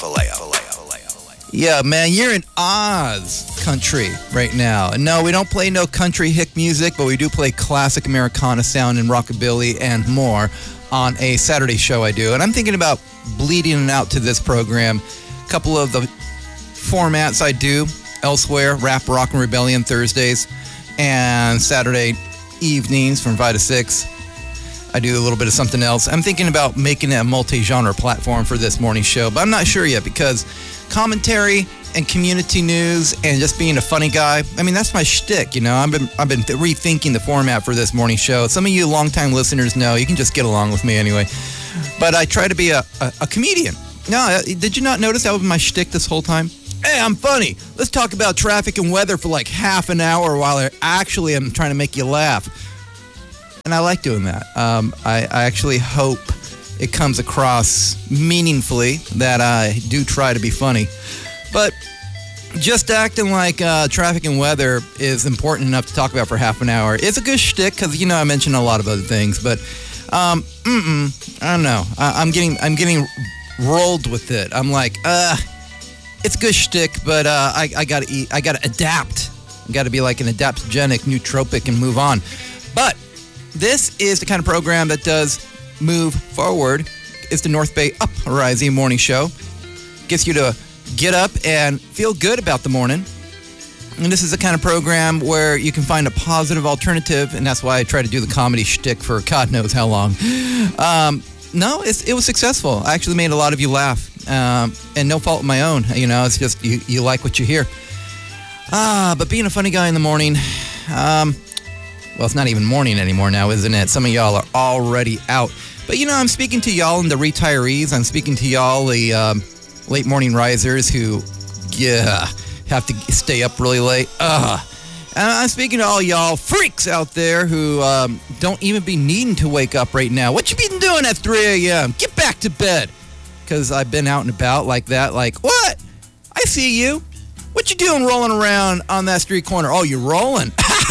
Yeah, man, you're in Oz country right now. And no, we don't play no country hick music, but we do play classic Americana sound and rockabilly and more on a Saturday show I do. And I'm thinking about bleeding it out to this program. A couple of the formats I do elsewhere: Rap, Rock, and Rebellion Thursdays, and Saturday evenings from 5 to 6. I do a little bit of something else. I'm thinking about making it a multi-genre platform for this morning show, but I'm not sure yet because commentary and community news and just being a funny guy, I mean, that's my shtick, you know. I've been rethinking the format for this morning show. Some of you longtime listeners know you can just get along with me anyway. But I try to be a comedian. No, did you not notice that was my shtick this whole time? Hey, I'm funny. Let's talk about traffic and weather for like half an hour while I actually am trying to make you laugh. And I like doing that. I actually hope it comes across meaningfully that I do try to be funny. But just acting like traffic and weather is important enough to talk about for half an hour. It's a good shtick because, you know, I mentioned a lot of other things. But I don't know. I'm getting rolled with it. I'm like, it's a good shtick, but I gotta eat. I gotta adapt. I gotta be like an adaptogenic, nootropic, and move on. But this is the kind of program that does move forward. It's the North Bay Uprising morning show. Gets you to get up and feel good about the morning. And this is the kind of program where you can find a positive alternative, and that's why I try to do the comedy shtick for God knows how long. No, it was successful. I actually made a lot of you laugh, and no fault of my own. You know, it's just you like what you hear. But being a funny guy in the morning, well, it's not even morning anymore now, isn't it? Some of y'all are already out. But, you know, I'm speaking to y'all and the retirees. I'm speaking to y'all, the late morning risers who, have to stay up really late. And I'm speaking to all y'all freaks out there who don't even be needing to wake up right now. What you been doing at 3 a.m.? Get back to bed. Because I've been out and about like that. Like, what? I see you. What you doing rolling around on that street corner? Oh, you're rolling.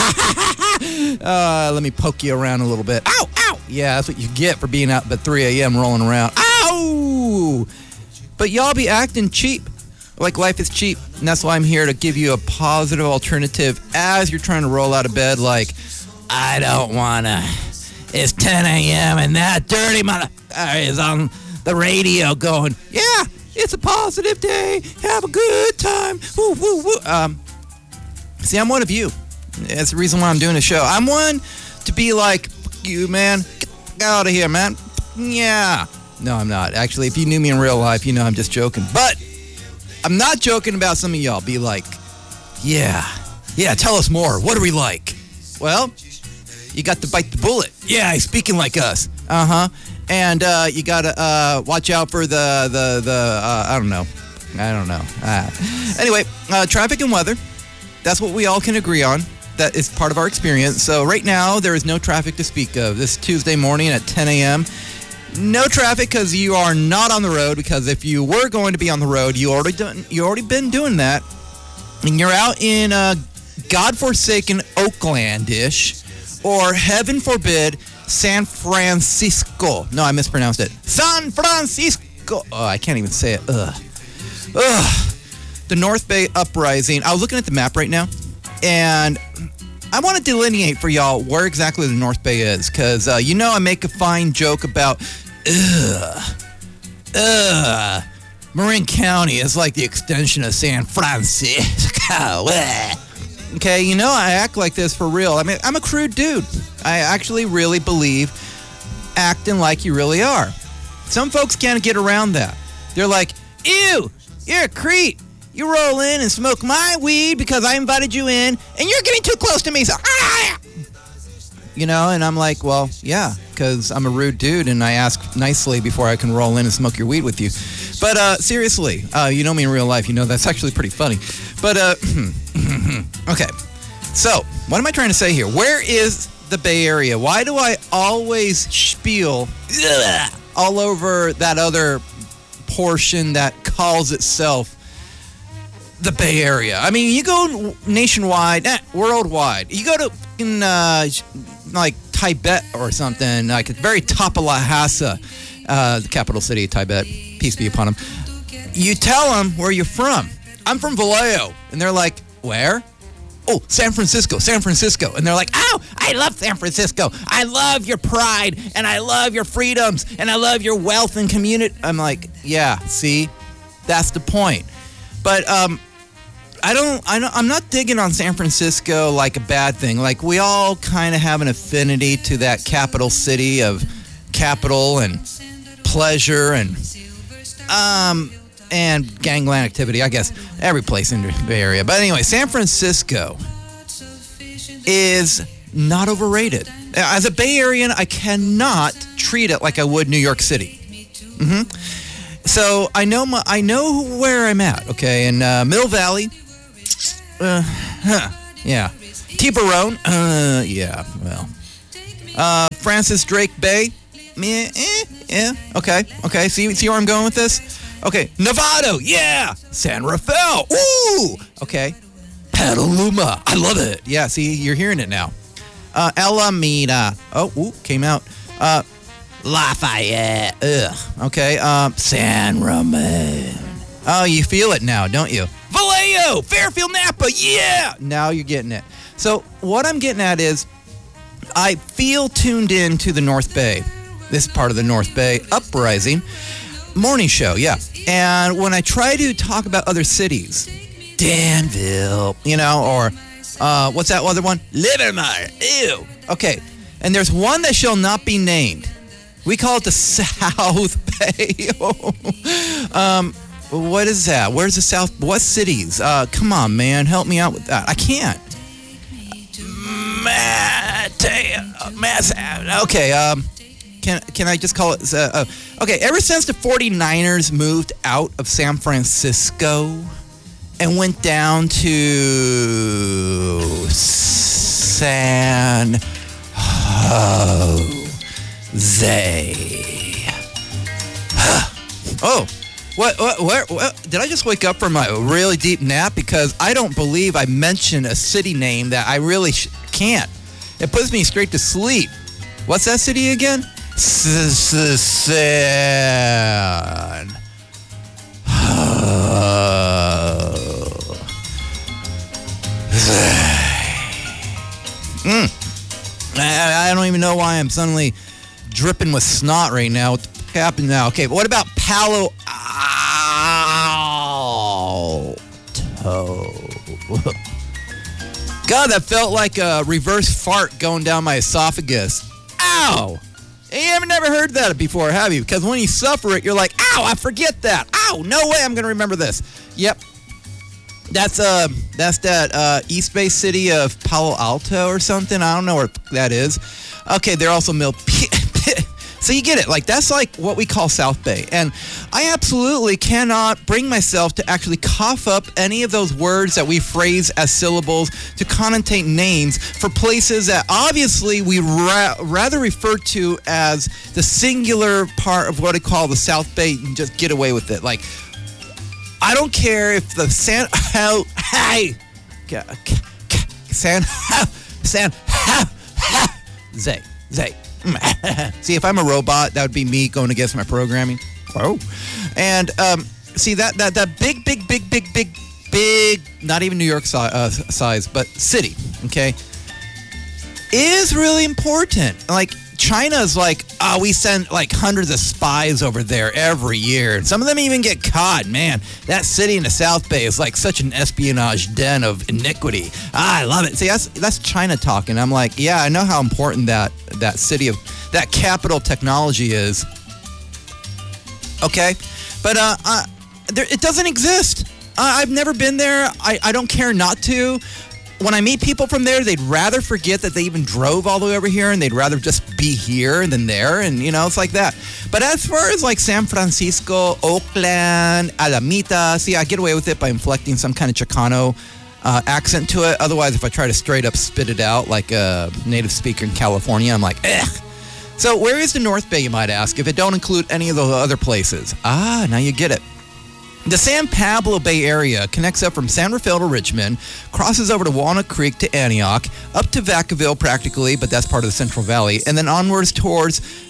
Let me poke you around a little bit. Ow, ow. Yeah, that's what you get for being out at 3 a.m. rolling around. Ow! But y'all be acting cheap, like life is cheap. And that's why I'm here to give you a positive alternative as you're trying to roll out of bed. Like, I don't want to. It's 10 a.m. and that dirty mother is on the radio going, yeah, it's a positive day. Have a good time. Woo, woo, woo. See, I'm one of you. That's the reason why I'm doing a show. I'm one to be like, you, man. Get out of here, man. Yeah. No, I'm not. Actually, if you knew me in real life, you know I'm just joking. But I'm not joking about some of y'all. Be like, yeah, tell us more. What are we like? Well, you got to bite the bullet. Yeah, he's speaking like us. And you got to watch out for the I don't know. Anyway, traffic and weather. That's what we all can agree on. That is part of our experience. So right now, there is no traffic to speak of. This Tuesday morning at 10 a.m., no traffic because you are not on the road. Because if you were going to be on the road, you already been doing that, and you're out in godforsaken Oakland-ish, or heaven forbid, San Francisco. No, I mispronounced it. San Francisco. Oh, I can't even say it. Ugh. The North Bay Uprising. I was looking at the map right now, and I want to delineate for y'all where exactly the North Bay is, because you know I make a fine joke about Marin County is like the extension of San Francisco. Okay, you know I act like this for real. I mean, I'm a crude dude. I actually really believe acting like you really are. Some folks can't get around that. They're like, ew, you're a creep. You roll in and smoke my weed because I invited you in, and you're getting too close to me, so... You know, and I'm like, well, yeah, because I'm a rude dude, and I ask nicely before I can roll in and smoke your weed with you. But seriously, you know me in real life. You know that's actually pretty funny. But, okay. So, what am I trying to say here? Where is the Bay Area? Why do I always spiel all over that other portion that calls itself the Bay Area? I mean, you go nationwide, worldwide. You go to like Tibet or something, like at the very top of Lhasa, the capital city of Tibet, peace be upon them. you tell them where you're from. I'm from Vallejo. And they're like, where? Oh, San Francisco. And they're like, oh, I love San Francisco. I love your pride, and I love your freedoms, and I love your wealth and community. I'm like, yeah, see, that's the point. But I'm not digging on San Francisco like a bad thing. Like, we all kind of have an affinity to that capital city of capital and pleasure and gangland activity. I guess every place in the Bay Area. But anyway, San Francisco is not overrated. As a Bay Arean, I cannot treat it like I would New York City. So I know where I'm at. Okay, in Mill Valley. Yeah. Tiburon. Yeah. Well. Francis Drake Bay. Yeah. Okay. See where I'm going with this? Okay. Novato. Yeah. San Rafael. Ooh. Okay. Petaluma. I love it. Yeah. See, you're hearing it now. Alameda. Oh. Came out. Lafayette. Ugh. Okay. San Ramon. Oh, you feel it now, don't you? Vallejo. Fairfield, Napa. Yeah. Now you're getting it. So what I'm getting at is, I feel tuned in to the North Bay. This part of the North Bay Uprising morning show, yeah. And when I try to talk about other cities, Danville, or what's that other one? Livermore. Ew. Okay. And there's one that shall not be named. We call it the South Bay. What is that? Where's the South? What cities? Come on, man. Help me out with that. I can't. Okay, can I just call it? Okay, ever since the 49ers moved out of San Francisco and went down to San Jose. Oh. What? Did I just wake up from a really deep nap? Because I don't believe I mentioned a city name that I really can't. It puts me straight to sleep. What's that city again? San. I don't even know why I'm suddenly dripping with snot right now. What the fuck happened now? Okay, but what about Palo Alto? God, that felt like a reverse fart going down my esophagus. Ow! You haven't never heard that before, have you? Because when you suffer it, you're like, ow, I forget that. Ow, no way I'm going to remember this. Yep. That's that East Bay city of Palo Alto or something. I don't know where that is. Okay, they're also So you get it. Like, that's like what we call South Bay. And I absolutely cannot bring myself to actually cough up any of those words that we phrase as syllables to connotate names for places that obviously we rather refer to as the singular part of what I call the South Bay and just get away with it. Like, I don't care if the San Zay. See, if I'm a robot, that would be me going against my programming. Whoa. And see that big, not even New York size, but city, okay, is really important. Like, China's like, we send like hundreds of spies over there every year. And some of them even get caught. Man, that city in the South Bay is like such an espionage den of iniquity. I love it. See, that's China talking. I'm like, yeah, I know how important that city of that capital technology is. Okay, but it doesn't exist. I've never been there. I don't care not to. When I meet people from there, they'd rather forget that they even drove all the way over here, and they'd rather just be here than there, and it's like that. But as far as like San Francisco, Oakland, Alameda, see, I get away with it by inflecting some kind of Chicano accent to it. Otherwise, if I try to straight up spit it out like a native speaker in California, I'm like, ugh. So where is the North Bay, you might ask, if it don't include any of those other places? Now you get it. The San Pablo Bay Area connects up from San Rafael to Richmond, crosses over to Walnut Creek to Antioch, up to Vacaville practically, but that's part of the Central Valley, and then onwards towards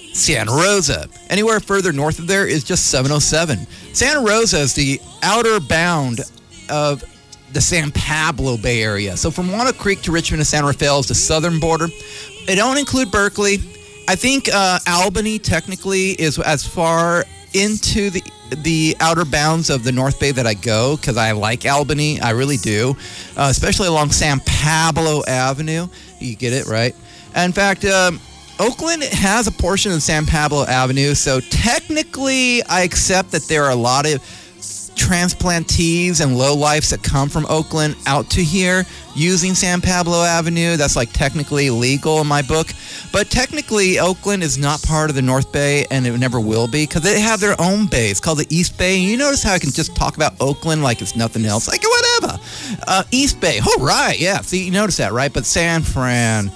Santa Rosa. Anywhere further north of there is just 707. Santa Rosa is the outer bound of the San Pablo Bay Area. So from Walnut Creek to Richmond and San Rafael is the southern border. It don't include Berkeley. I think Albany technically is as far into the outer bounds of the North Bay that I go, because I like Albany. I really do, especially along San Pablo Avenue. You get it, right? In fact, Oakland has a portion of San Pablo Avenue, so technically I accept that there are a lot of transplantees and lowlifes that come from Oakland out to here using San Pablo Avenue. That's like technically legal in my book. But technically, Oakland is not part of the North Bay, and it never will be, because they have their own bay. It's called the East Bay. And you notice how I can just talk about Oakland like it's nothing else? Like, whatever. East Bay. Oh, right. Yeah. See, you notice that, right? But San Fran,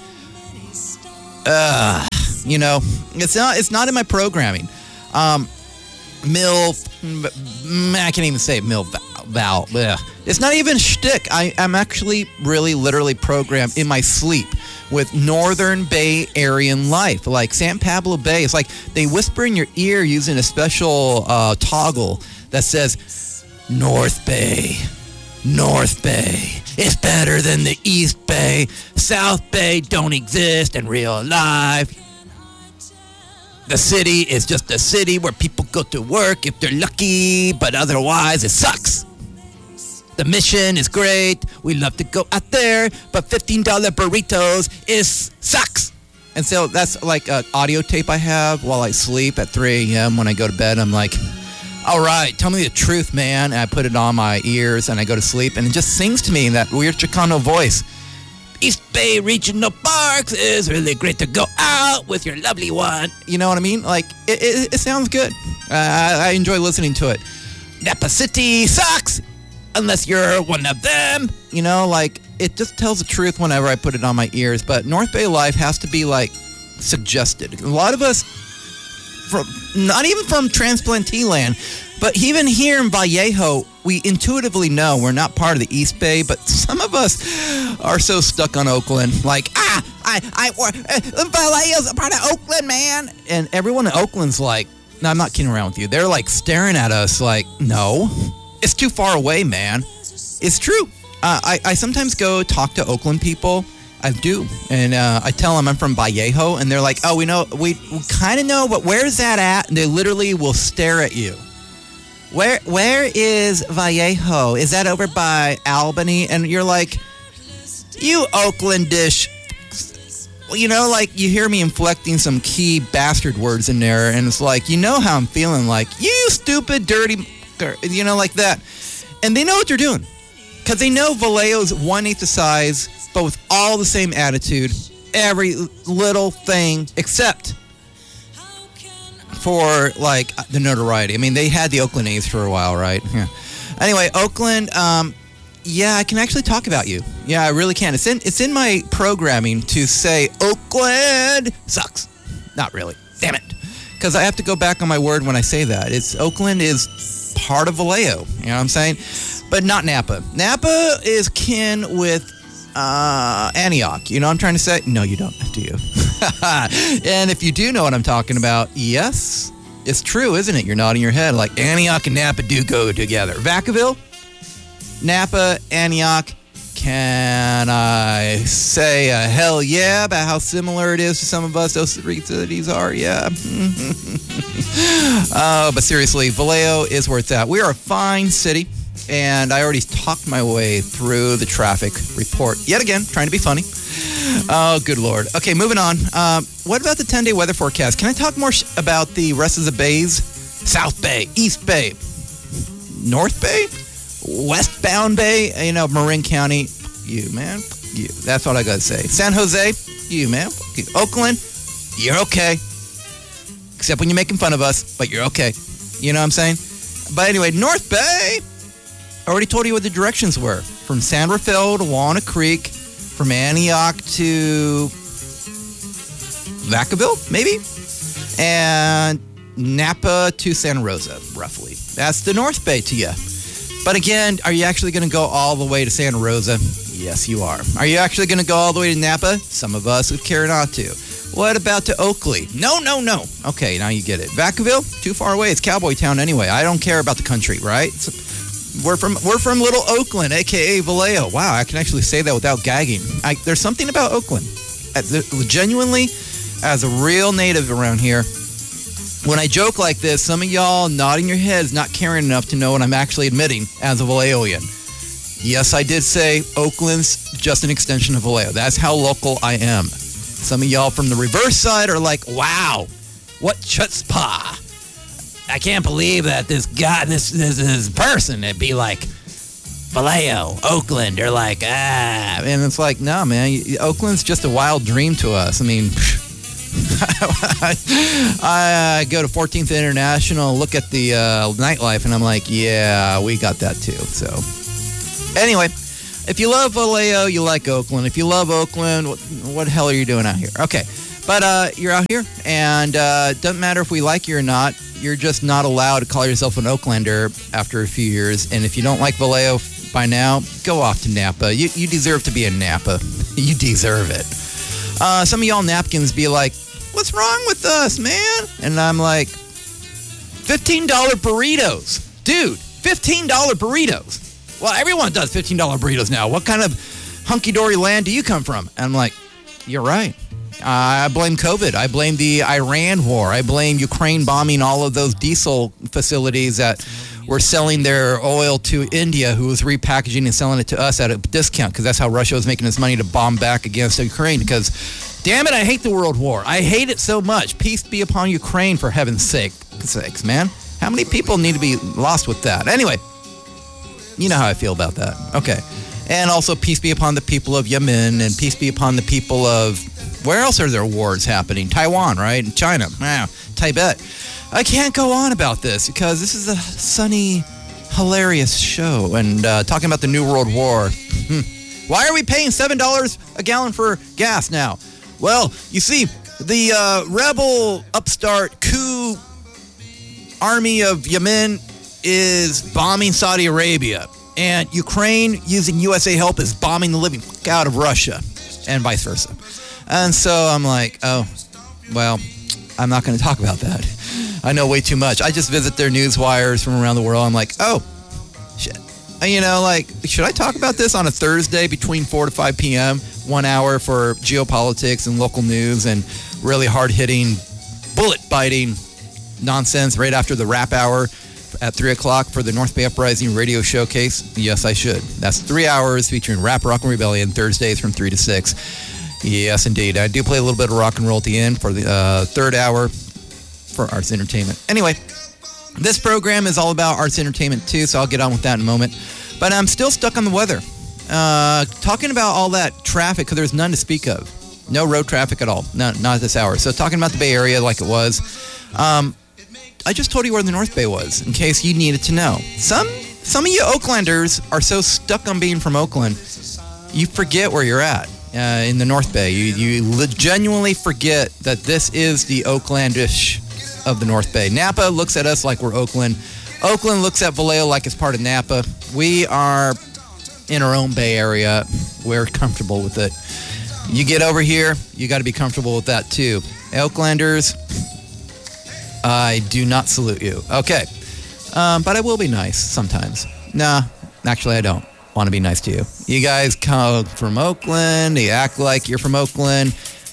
you know, it's not in my programming. I can't even say Mill Val. It's not even shtick. I'm actually really literally programmed in my sleep with Northern Bay Arean life. Like San Pablo Bay, it's like they whisper in your ear using a special toggle that says, North Bay, North Bay. It's better than the East Bay. South Bay don't exist in real life. The city is just a city where people go to work if they're lucky, but otherwise it sucks. The mission is great. We love to go out there, but $15 burritos sucks. And so that's like an audio tape I have while I sleep at 3 a.m. when I go to bed. I'm like, all right, tell me the truth, man. And I put it on my ears and I go to sleep, and it just sings to me in that weird Chicano voice. East Bay Regional Parks is really great to go out with your lovely one. You know what I mean? Like, it sounds good. I enjoy listening to it. Napa City sucks unless you're one of them. You know, like, it just tells the truth whenever I put it on my ears. But North Bay life has to be, like, suggested. A lot of us, not even from transplantee land, but even here in Vallejo, we intuitively know we're not part of the East Bay, but some of us are so stuck on Oakland. Like, Vallejo's a part of Oakland, man. And everyone in Oakland's like, no, I'm not kidding around with you. They're like staring at us like, no, it's too far away, man. It's true. I sometimes go talk to Oakland people. I do. And I tell them I'm from Vallejo, and they're like, oh, we kind of know, but where's that at? And they literally will stare at you. Where is Vallejo? Is that over by Albany? And you're like, you Oaklandish. Well, you know, like, you hear me inflecting some key bastard words in there, and it's like, you know how I'm feeling, like, you stupid, dirty, you know, like that. And they know what they're doing, because they know Vallejo's 1/8 the size, but with all the same attitude, every little thing, except for, like, the notoriety. I mean, they had the Oakland A's for a while, right? Yeah. Anyway, Oakland, yeah, I can actually talk about you. Yeah, I really can. It's in my programming to say Oakland sucks. Not really. Damn it. Because I have to go back on my word when I say that. Oakland is part of Vallejo. You know what I'm saying? But not Napa. Napa is kin with Antioch. You know what I'm trying to say? No, you don't, do you? And if you do know what I'm talking about, yes, it's true, isn't it? You're nodding your head like Antioch and Napa do go together. Vacaville, Napa, Antioch. Can I say a hell yeah about how similar it is to some of us? Those three cities are, yeah. But seriously, Vallejo is where it's at. We are a fine city, and I already talked my way through the traffic report. Yet again, trying to be funny. Oh, good Lord. Okay, moving on. What about the 10-day weather forecast? Can I talk more about the rest of the bays? South Bay, East Bay, North Bay, Westbound Bay, you know, Marin County. You, man. You. That's what I got to say. San Jose, you, man. You. Oakland, you're okay. Except when you're making fun of us, but you're okay. You know what I'm saying? But anyway, North Bay, I already told you what the directions were. From San Rafael to Walnut Creek, from Antioch to Vacaville, maybe, and Napa to Santa Rosa, roughly. That's the North Bay to you. But again, are you actually going to go all the way to Santa Rosa? Yes, you are. Are you actually going to go all the way to Napa? Some of us would care not to. What about to Oakley? No. Okay, now you get it. Vacaville? Too far away. It's cowboy town anyway. I don't care about the country, right? We're from Little Oakland, a.k.a. Vallejo. Wow, I can actually say that without gagging. There's something about Oakland. Genuinely, as a real native around here, when I joke like this, some of y'all nodding your heads, not caring enough to know what I'm actually admitting as a Vallejoian. Yes, I did say Oakland's just an extension of Vallejo. That's how local I am. Some of y'all from the reverse side are like, wow, what chutzpah. I can't believe that this guy, this person, it'd be like Vallejo, Oakland. They're like, and it's like, no, man, Oakland's just a wild dream to us. I mean, I go to 14th International, look at the nightlife, and I'm like, yeah, we got that too. So anyway, if you love Vallejo, you like Oakland. If you love Oakland, what the hell are you doing out here? Okay, but you're out here, and it doesn't matter if we like you or not. You're just not allowed to call yourself an Oaklander after a few years. And if you don't like Vallejo by now, go off to Napa. You deserve to be in Napa. You deserve it. Some of y'all napkins be like, what's wrong with us, man? And I'm like, $15 burritos. Dude, $15 burritos. Well, everyone does $15 burritos now. What kind of hunky-dory land do you come from? And I'm like, you're right. I blame COVID. I blame the Iran war. I blame Ukraine bombing all of those diesel facilities that were selling their oil to India, who was repackaging and selling it to us at a discount, because that's how Russia was making its money to bomb back against Ukraine. Because, damn it, I hate the world war. I hate it so much. Peace be upon Ukraine, for heaven's sakes, man. How many people need to be lost with that? Anyway, you know how I feel about that. Okay. And also, peace be upon the people of Yemen, and peace be upon the people of... Where else are there wars happening? Taiwan, right? China. Tibet. I can't go on about this because this is a sunny, hilarious show. And talking about the New World War. Why are we paying $7 a gallon for gas now? Well, you see, the rebel upstart coup army of Yemen is bombing Saudi Arabia. And Ukraine, using USA help, is bombing the living fuck out of Russia. And vice versa. And so I'm like, oh, well, I'm not going to talk about that. I know way too much. I just visit their news wires from around the world. I'm like, oh, shit. You know, like, should I talk about this on a Thursday between 4 to 5 p.m., 1 hour for geopolitics and local news and really hard-hitting, bullet-biting nonsense right after the rap hour at 3 o'clock for the North Bay Uprising radio showcase? Yes, I should. That's 3 hours featuring rap, rock, and rebellion, Thursdays from 3 to 6. Yes, indeed. I do play a little bit of rock and roll at the end for the third hour for arts entertainment. Anyway, this program is all about arts entertainment too, so I'll get on with that in a moment. But I'm still stuck on the weather. Talking about all that traffic, because there's none to speak of. No road traffic at all. Not at this hour. So talking about the Bay Area like it was. I just told you where the North Bay was, in case you needed to know. Some of you Oaklanders are so stuck on being from Oakland, you forget where you're at. In the North Bay. You genuinely forget that this is the Oaklandish of the North Bay. Napa looks at us like we're Oakland. Oakland looks at Vallejo like it's part of Napa. We are in our own Bay Area. We're comfortable with it. You get over here, you got to be comfortable with that too. Oaklanders, I do not salute you. Okay. But I will be nice sometimes. Nah, actually I don't want to be nice to you. You guys come from Oakland, you act like you're from Oakland,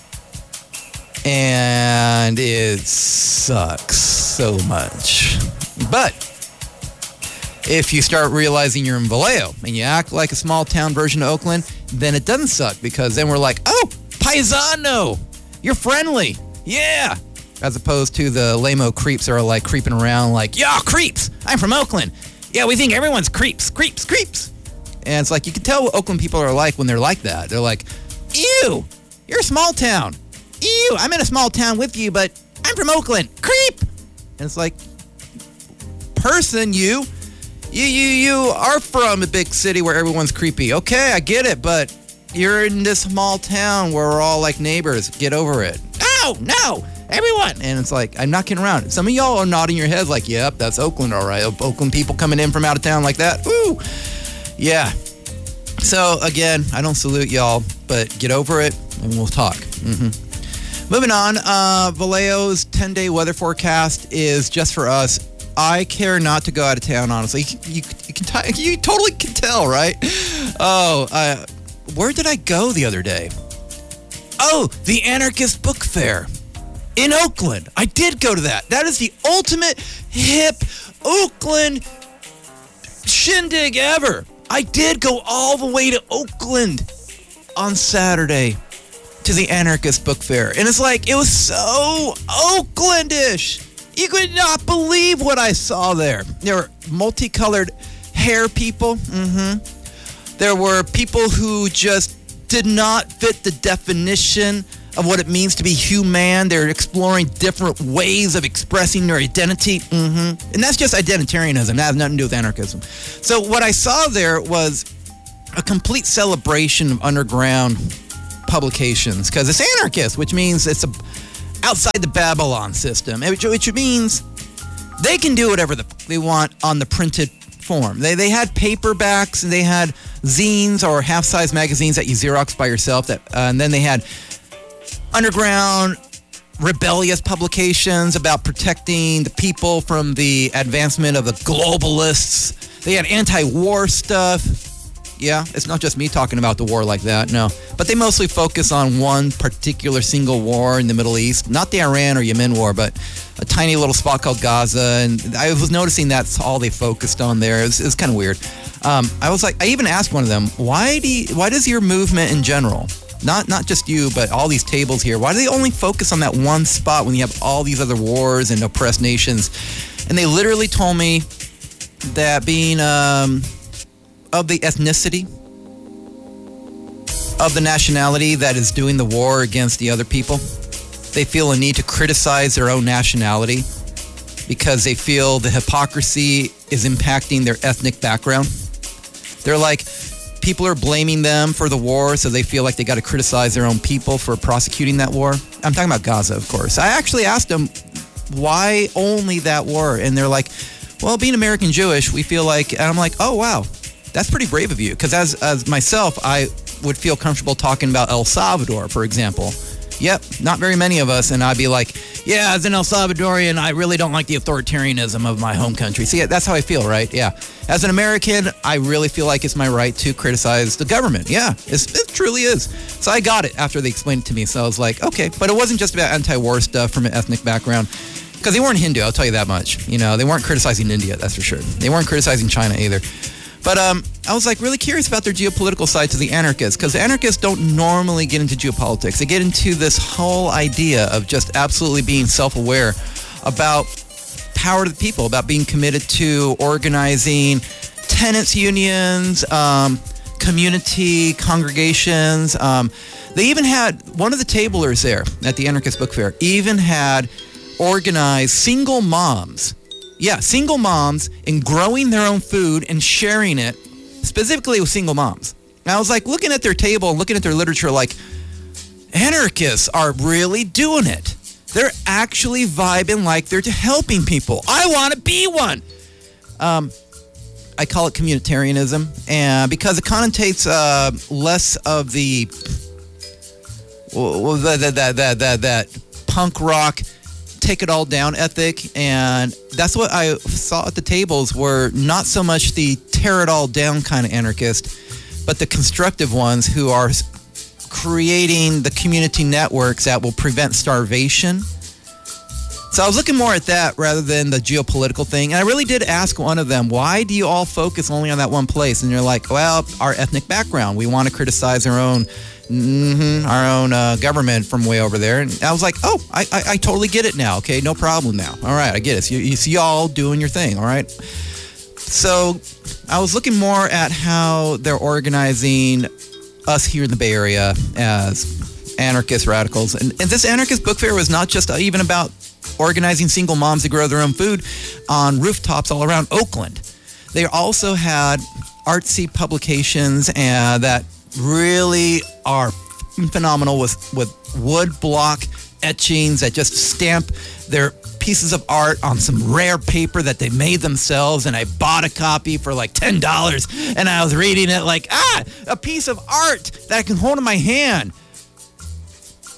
and it sucks so much. But if you start realizing you're in Vallejo and you act like a small town version of Oakland, then it doesn't suck, because then we're like, oh, paisano, you're friendly, yeah. As opposed to the lame-o creeps that are like creeping around like, yeah, creeps, I'm from Oakland. Yeah, we think everyone's creeps. And it's like, you can tell what Oakland people are like when they're like that. They're like, ew, you're a small town. Ew, I'm in a small town with you, but I'm from Oakland. Creep. And it's like, person, you are from a big city where everyone's creepy. Okay, I get it, but you're in this small town where we're all like neighbors. Get over it. No, everyone. And it's like, I'm not kidding around. Some of y'all are nodding your heads like, yep, that's Oakland, all right. Oakland people coming in from out of town like that. Woo. Yeah. So, again, I don't salute y'all, but get over it and we'll talk. Moving on, Valeo's 10-day weather forecast is just for us. I care not to go out of town, honestly. You totally can tell, right? Oh, where did I go the other day? Oh, the Anarchist Book Fair in Oakland. I did go to that. That is the ultimate hip Oakland shindig ever. I did go all the way to Oakland on Saturday to the Anarchist Book Fair. And it's like, it was so Oaklandish. You could not believe what I saw there. There were multicolored hair people. There were people who just did not fit the definition of what it means to be human. They're exploring different ways of expressing their identity. And that's just identitarianism. That has nothing to do with anarchism. So what I saw there was a complete celebration of underground publications, because it's anarchist, which means it's outside the Babylon system, which means they can do whatever they want on the printed form. They had paperbacks, and they had zines or half-size magazines that you Xerox by yourself. And then they had underground rebellious publications about protecting the people from the advancement of the globalists. They had anti-war stuff. Yeah, it's not just me talking about the war like that, no. But they mostly focus on one particular single war in the Middle East. Not the Iran or Yemen war, but a tiny little spot called Gaza. And I was noticing that's all they focused on there. It was kind of weird. I even asked one of them, why does your movement in general, not just you, but all these tables here, why do they only focus on that one spot when you have all these other wars and oppressed nations? And they literally told me that being of the ethnicity, of the nationality that is doing the war against the other people, they feel a need to criticize their own nationality because they feel the hypocrisy is impacting their ethnic background. They're like, people are blaming them for the war, so they feel like they got to criticize their own people for prosecuting that war. I'm talking about Gaza, of course. I actually asked them, why only that war? And they're like, well, being American Jewish, we feel like, and I'm like, oh, wow. That's pretty brave of you, because as myself, I would feel comfortable talking about El Salvador, for example. Yep, not very many of us, and I'd be like, yeah, as an El Salvadorian, I really don't like the authoritarianism of my home country. See, that's how I feel, right? Yeah. As an American, I really feel like it's my right to criticize the government. Yeah, it truly is. So I got it after they explained it to me, so I was like, okay. But it wasn't just about anti-war stuff from an ethnic background, because they weren't Hindu, I'll tell you that much. You know, they weren't criticizing India, that's for sure. They weren't criticizing China either. But I was like really curious about their geopolitical side to the anarchists, because the anarchists don't normally get into geopolitics. They get into this whole idea of just absolutely being self-aware about power to the people, about being committed to organizing tenants unions, community congregations. They even had, one of the tablers there at the Anarchist Book Fair even had organized single moms. Yeah, single moms in growing their own food and sharing it, specifically with single moms. And I was like looking at their table and looking at their literature like, anarchists are really doing it. They're actually vibing like they're helping people. I want to be one. I call it communitarianism, and because it connotates less of the that punk rock take it all down ethic, and that's what I saw at the tables, were not so much the tear it all down kind of anarchist, but the constructive ones who are creating the community networks that will prevent starvation. So I was looking more at that rather than the geopolitical thing. And I really did ask one of them, why do you all focus only on that one place? And they're like, well, our ethnic background. We want to criticize our own government from way over there. And I was like, oh, I totally get it now. Okay, no problem now. All right, I get it. So you see y'all doing your thing, all right? So I was looking more at how they're organizing us here in the Bay Area as anarchist radicals. And this anarchist book fair was not just even about organizing single moms to grow their own food on rooftops all around Oakland. They also had artsy publications that really are phenomenal with wood block etchings that just stamp their pieces of art on some rare paper that they made themselves, and I bought a copy for like $10, and I was reading it like, a piece of art that I can hold in my hand.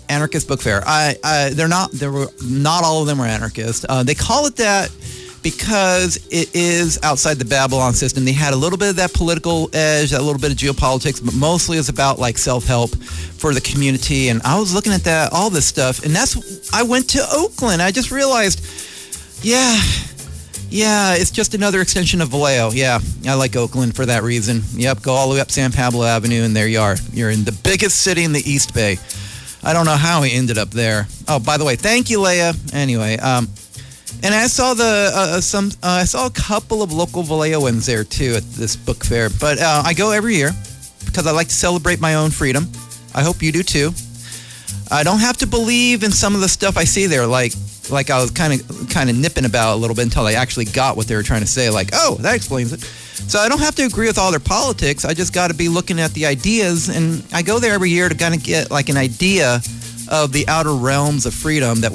Anarchist Book Fair. Not all of them are anarchist. They call it that because it is outside the Babylon system. They had a little bit of that political edge, a little bit of geopolitics, but mostly it's about like self-help for the community. And I was looking at that, all this stuff, and I went to Oakland. I just realized, yeah, it's just another extension of Vallejo. Yeah, I like Oakland for that reason. Yep, go all the way up San Pablo Avenue, and there you are. You're in the biggest city in the East Bay. I don't know how he ended up there. Oh, by the way, thank you, Leia. Anyway, and I saw I saw a couple of local Vallejoans there too at this book fair. But I go every year because I like to celebrate my own freedom. I hope you do too. I don't have to believe in some of the stuff I see there, like I was kind of nipping about a little bit until I actually got what they were trying to say. Like, oh, that explains it. So I don't have to agree with all their politics. I just got to be looking at the ideas, and I go there every year to kind of get like an idea of the outer realms of freedom that